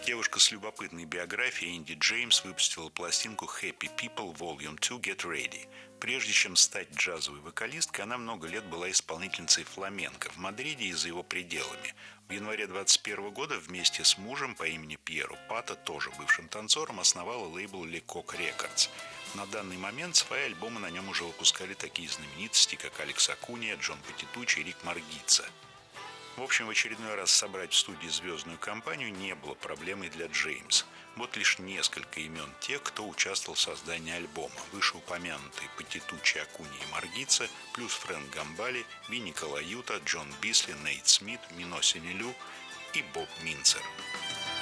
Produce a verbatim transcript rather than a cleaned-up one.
Девушка с любопытной биографией Энди Джеймс выпустила пластинку Happy People Volume два Get Ready. Прежде чем стать джазовой вокалисткой, она много лет была исполнительницей фламенко в Мадриде и за его пределами. В январе двадцать первого года вместе с мужем по имени Пьеро Пато, тоже бывшим танцором, основала лейбл Lecoq Records. На данный момент свои альбомы на нем уже выпускали такие знаменитости, как Алекс Акуния, Джон Патитучи и Рик Маргица. В общем, в очередной раз собрать в студии звездную компанию не было проблемой для Джеймс. Вот лишь несколько имен тех, кто участвовал в создании альбома. Вышеупомянутые Патитучи, Акуния и Маргица, плюс Фрэнк Гамбали, Винни Колаюта, Джон Бисли, Нейт Смит, Мино Синелю и Боб Минцер.